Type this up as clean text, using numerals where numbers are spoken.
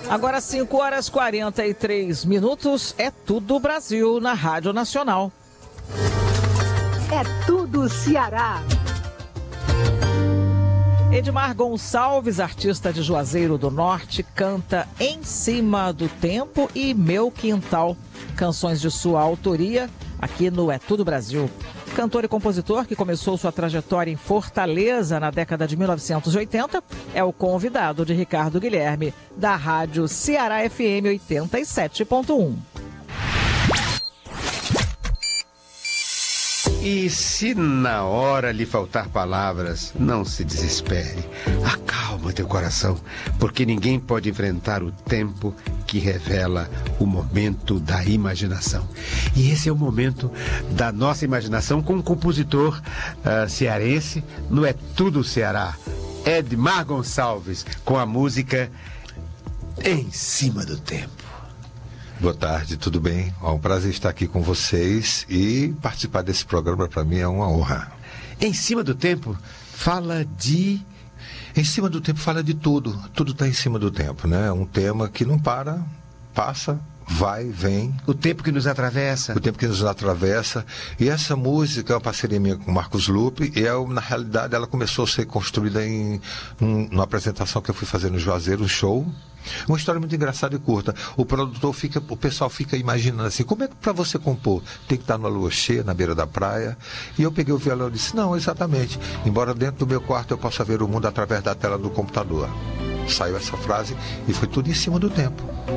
Agora 5h43, é Tudo Brasil na Rádio Nacional. É Tudo Ceará. Edmar Gonçalves, artista de Juazeiro do Norte, canta Em Cima do Tempo e Meu Quintal, canções de sua autoria, aqui no É Tudo Brasil. Cantor e compositor que começou sua trajetória em Fortaleza na década de 1980, é o convidado de Ricardo Guilherme, da Rádio Ceará FM 87.1. E se na hora lhe faltar palavras, não se desespere. Acalma teu coração, porque ninguém pode enfrentar o tempo que revela o momento da imaginação. E esse é o momento da nossa imaginação com um compositor cearense no É Tudo Ceará, Edmar Gonçalves, com a música Em Cima do Tempo. Boa tarde, tudo bem? É um prazer estar aqui com vocês e participar desse programa para mim é uma honra. Em Cima do Tempo fala de... Em Cima do Tempo fala de tudo, tudo está em cima do tempo, né? Um tema que não para, passa, vai, vem. O tempo que nos atravessa. O tempo que nos atravessa. E essa música é uma parceria minha com o Marcos Lupe e na realidade ela começou a ser construída numa apresentação que eu fui fazer no Juazeiro, um show. Uma história muito engraçada e curta. O pessoal fica imaginando assim, como é que para você compor? Tem que estar na lua cheia, na beira da praia. E eu peguei o violão e disse, não, exatamente. Embora dentro do meu quarto eu possa ver o mundo através da tela do computador. Saiu essa frase e foi tudo em cima do tempo.